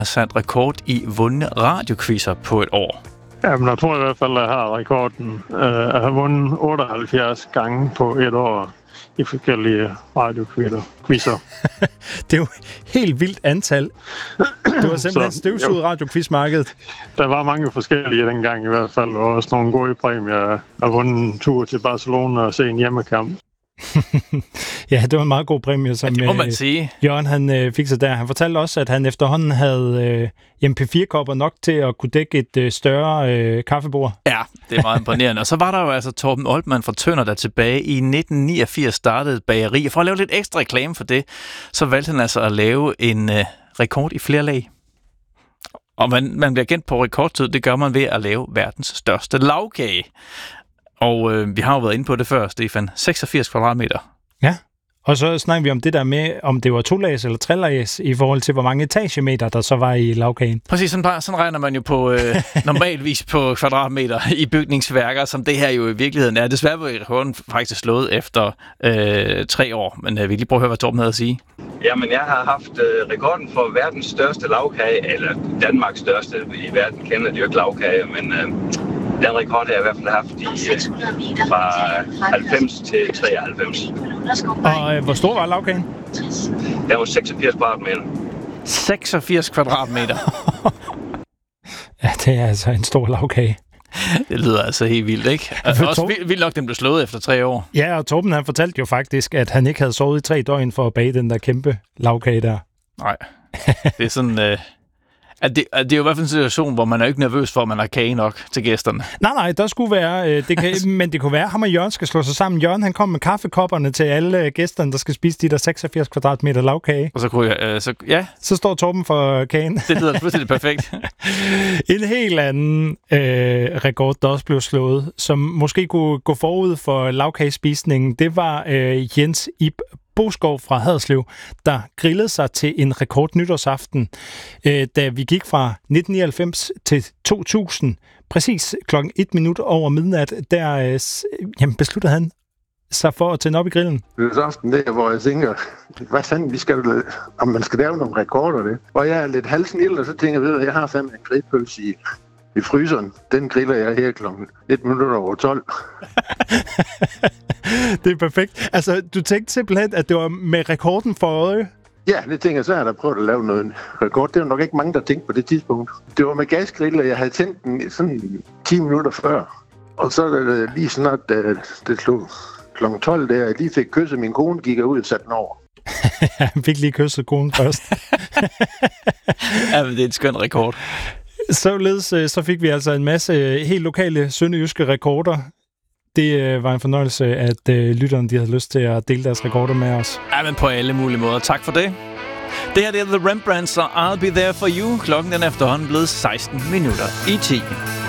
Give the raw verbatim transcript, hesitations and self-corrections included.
har sat rekord i vundne radiokvisser på et år. Jamen, jeg tror i hvert fald, at jeg har rekorden. Jeg har vundet otteoghalvfjerds gange på et år i forskellige radiokvisser. Det er jo helt vildt antal. Du har simpelthen støvsuget radiokvizmarkedet. Der var mange forskellige dengang i hvert fald, og også nogle gode præmier. Jeg har vundet en tur til Barcelona og se en hjemmekamp. Ja, det var en meget god præmie, som ja, det må man sige. Jørgen han, øh, fik sig der. Han fortalte også, at han efterhånden havde øh, M P fire kopper nok til at kunne dække et øh, større øh, kaffebord. Ja, det er meget imponerende. Og så var der jo altså Torben Oltmann fra Tønder, der tilbage i nitten niogfirs startede et bageri. Og for at lave lidt ekstra reklame for det, så valgte han altså at lave en øh, rekord i flere lag. Og man, man bliver kendt på rekordtid, det gør man ved at lave verdens største lagkage. Og øh, vi har jo været inde på det før, Stefan. seksogfirs kvadratmeter. Ja, og så snakker vi om det der med, om det var to-lags eller tre-lags i forhold til, hvor mange etagemeter, der så var i lagkagen. Præcis, sådan, sådan regner man jo på øh, normalvis på kvadratmeter i bygningsværker, som det her jo i virkeligheden er. Desværre var rekorden faktisk slået efter øh, tre år, men øh, vi kan lige prøve at høre, hvad Torben havde at sige. Jamen, jeg har haft øh, rekorden for verdens største lagkage, eller Danmarks største. I verden kender de jo ikke lagkage, men øh, den rekord har jeg i hvert fald haft i, øh, fra halvfems til treoghalvfems. Og øh, hvor stor var lagkagen? Den var seksogfirs kvadratmeter. seksogfirs kvadratmeter. Ja, det er altså en stor lagkage. Det lyder altså helt vildt, ikke? Altså, også vildt, vildt nok, den blev slået efter tre år. Ja, og Torben han fortalte jo faktisk, at han ikke havde sovet i tre døgn for at bage den der kæmpe lagkage der. Nej, det er sådan... Øh, at det, at det er jo i hvert fald en situation, hvor man er ikke nervøs for, at man har kage nok til gæsterne. Nej, nej, der skulle være... Øh, det kan, men det kunne være, at ham og Jørgen skal slå sig sammen. Jørgen, han kom med kaffekopperne til alle gæsterne, der skal spise de der seksogfirs kvadratmeter lagkage. Og så kunne jeg... Øh, så, ja. Så står Torben for kagen. Det lyder fuldstændig perfekt. En helt anden øh, rekord, der også blev slået, som måske kunne gå forud for lagkagespisningen, det var øh, Jens Ib Boskov fra Haderslev, der grillede sig til en rekord nytårsaften, øh, da vi gik fra nitten nioghalvfems til to tusind. Præcis klokken et minut over midnat, der øh, jamen, besluttede han sig for at tænde op i grillen. Nytårsaften der, hvor jeg tænker, hvad fanden, vi skal, om man skal lave nogle rekorder det. Og jeg er lidt halsen ild, og så tænker jeg, at jeg har fandme en grillpølse i I fryseren, den griller jeg her klokken et minut over tolv. Det er perfekt. Altså, du tænkte simpelthen, at det var med rekorden for øje? Ja, det tænker jeg, så har jeg prøvet at lave noget rekord. Det var nok ikke mange, der tænkte på det tidspunkt. Det var med gasgriller, jeg havde tændt den sådan ti minutter før. Og så det lige snart, da det slog klokken tolv, der jeg lige fik kysset min kone, gik jeg ud og satte den over. Han fik lige kysset konen først. Ja, men det er en skøn rekord. Således så fik vi altså en masse helt lokale sønderjyske rekorder. Det var en fornøjelse, at lytterne de havde lyst til at dele deres rekorder med os. Ja, men på alle mulige måder. Tak for det. Det her det er The Rembrandts og I'll Be There For You. Klokken den er efterhånden blevet seksten minutter i ti.